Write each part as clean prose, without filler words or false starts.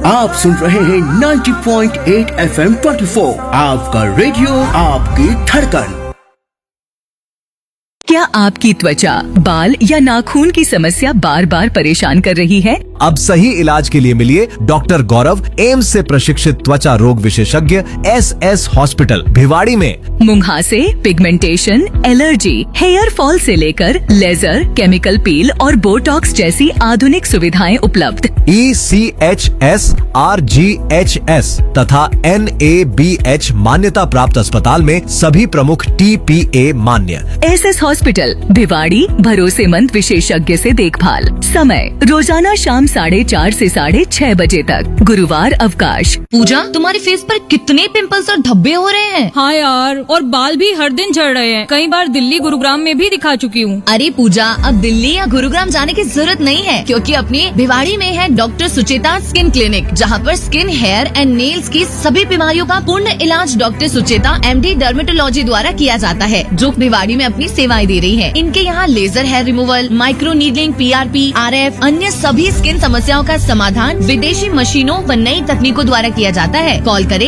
आप सुन रहे हैं 90.8 FM 24, आपका रेडियो, आपकी धड़कन। क्या आपकी त्वचा, बाल या नाखून की समस्या बार बार परेशान कर रही है? अब सही इलाज के लिए मिलिए डॉक्टर गौरव, एम्स से प्रशिक्षित त्वचा रोग विशेषज्ञ, SS हॉस्पिटल भिवाड़ी में। मुंहासे, पिगमेंटेशन, एलर्जी, हेयर फॉल से लेकर लेजर, केमिकल पील और बोटॉक्स जैसी आधुनिक सुविधाएं उपलब्ध। ECHS, RGHS तथा NABH मान्यता प्राप्त अस्पताल में सभी प्रमुख TPA मान्य। SS हॉस्पिटल भिवाड़ी, भरोसेमंद विशेषज्ञ से देखभाल। समय रोजाना शाम 4:30 से 6:30 बजे तक। गुरुवार अवकाश। पूजा, तुम्हारे फेस पर कितने पिंपल्स और धब्बे हो रहे हैं? हाँ यार, और बाल भी हर दिन झड़ रहे हैं। कई बार दिल्ली, गुरुग्राम में भी दिखा चुकी हूँ। अरे पूजा, अब दिल्ली या गुरुग्राम जाने की जरूरत नहीं है, क्योंकि अपनी भिवाड़ी में है डॉक्टर सुचेता स्किन क्लिनिक, जहाँ पर स्किन, हेयर एंड नेल्स की सभी बीमारियों का पूर्ण इलाज डॉक्टर सुचेता MD डर्मेटोलॉजी द्वारा किया जाता है, जो भिवाड़ी में अपनी सेवाएं दे रही है। इनके यहाँ laser hair removal, micro needling, PRP, RF, अन्य सभी स्किन समस्याओं का समाधान विदेशी मशीनों व नई तकनीकों द्वारा किया जाता है। कॉल करें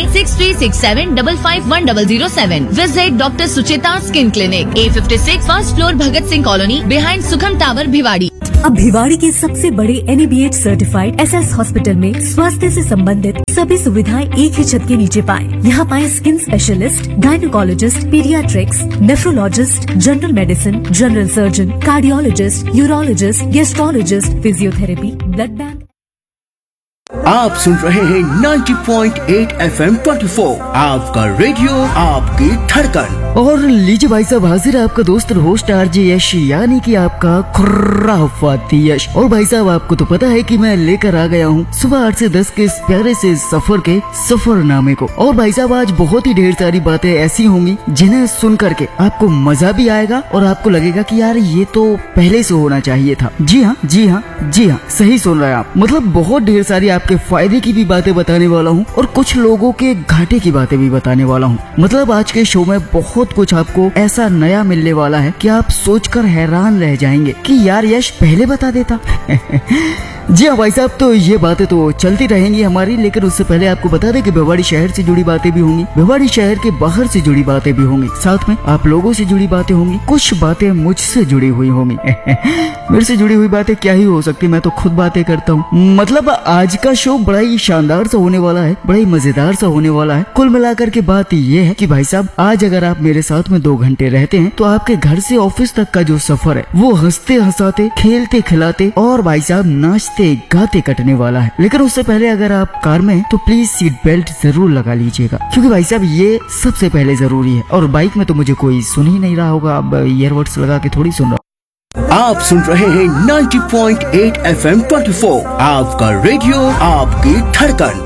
6367551007। Visit doctor Sucheta skin clinic, A56, first floor, Bhagat Singh colony, behind सुखम टावर, भिवाड़ी। अब भिवाड़ी के सबसे बड़े NABH सर्टिफाइड SS हॉस्पिटल में स्वास्थ्य से संबंधित सभी सुविधाएं एक ही छत के नीचे पाएं। यहाँ पाएं skin specialist, gynaecologist, paediatrics, nephrologist, general medicine, general surgeon, cardiologist, urologist, gastrologist, physiotherapy, blood bank. आप सुन रहे हैं 90.8 FM 24, आपका रेडियो, आपकी धड़कन। और लीजिए भाई साहब, हाजिर है आपका दोस्त और होस्ट RJ यश, यानी कि आपका खुर्राफाती यश। और भाई साहब, आपको तो पता है कि मैं लेकर आ गया हूँ सुबह 8 से 10 के इस प्यारे से सफर के सफरनामे को। और भाई साहब, आज बहुत ही ढेर सारी बातें ऐसी होंगी जिन्हें सुन करके आपको मजा भी आएगा और आपको लगेगा कि यार ये तो पहले से होना चाहिए था। जी हाँ, जी हाँ, जी हाँ, सही सुन रहे हैं आप। मतलब बहुत ढेर सारी आपके फायदे की भी बातें बताने वाला हूँ और कुछ लोगों के घाटे की बातें भी बताने वाला हूँ। मतलब आज के शो में बहुत कुछ आपको ऐसा नया मिलने वाला है कि आप सोचकर हैरान रह जाएंगे कि यार यश पहले बता देता। जी हाँ भाई साहब, तो ये बातें तो चलती रहेंगी हमारी, लेकिन उससे पहले आपको बता दें कि भिवाड़ी शहर से जुड़ी बातें भी होंगी, भिवाड़ी शहर के बाहर से जुड़ी बातें भी होंगी, साथ में आप लोगों से जुड़ी बातें होंगी, कुछ बातें मुझसे जुड़ी हुई होंगी। मेरे से जुड़ी हुई बातें क्या ही हो सकती, मैं तो खुद बातें करता हूँ। मतलब आज का शो बड़ा ही शानदार सा होने वाला है, बड़ा ही मजेदार सा होने वाला है। कुल मिलाकर के बात ये है कि भाई साहब, आज अगर आप मेरे साथ में 2 घंटे रहते हैं तो आपके घर से ऑफिस तक का जो सफर है वो हंसते हंसाते, खेलते खिलाते और भाई साहब नाचते गाते कटने वाला है। लेकिन उससे पहले अगर आप कार में तो प्लीज सीट बेल्ट जरूर लगा लीजिएगा, क्योंकि भाई साहब ये सबसे पहले जरूरी है। और बाइक में तो मुझे कोई सुन ही नहीं रहा होगा, अब ईयरबड्स लगा के थोड़ी सुन रहा। आप सुन रहे हैं 90.8 FM 24, आपका रेडियो, आपकी धड़कन।